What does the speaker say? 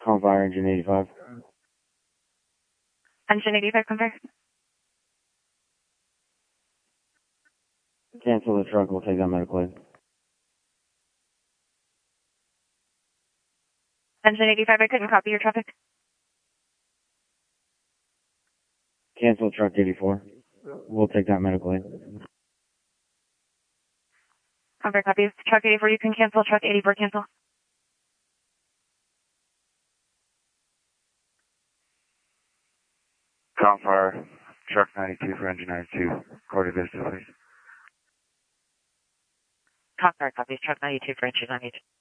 Call fire engine 85. Engine 85, come fire. Cancel the truck, we'll take that medical aid. Engine 85, I couldn't copy your traffic. Cancel truck 84. We'll take that medical aid. Come fire, copy. Truck 84, you can cancel. Truck 84, cancel. Call fire, truck 92 for engine 92. Corte Vista, please. Come fire, copy. Truck 92 for engine 92.